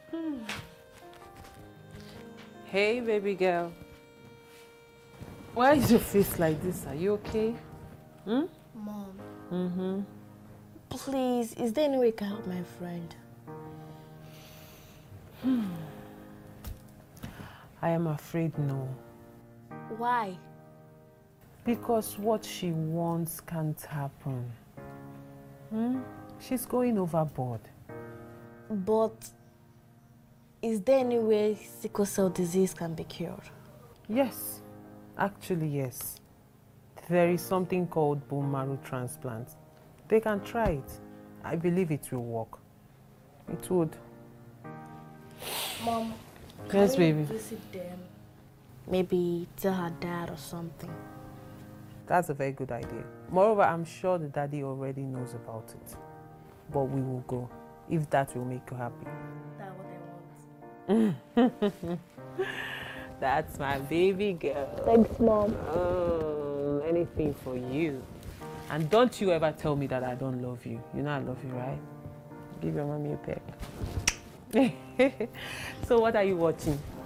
Hey, baby girl. Why is your face like this? Are you okay? Mom. Please, is there any way you can help my friend? I am afraid no. Why? Because what she wants can't happen. She's going overboard. But is there any way sickle cell disease can be cured? Yes, actually yes. There is something called bone marrow transplant. They can try it. I believe it will work. It would. Mom, Yes, can we baby. visit them? Maybe tell her dad or something. That's a very good idea. Moreover, I'm sure the daddy already knows about it. But we will go, if that will make you happy. That's what I want. That's my baby girl. Thanks, Mom. Oh, anything for you. And don't you ever tell me that I don't love you. You know I love you, right? Give your mommy a peck. So what are you watching?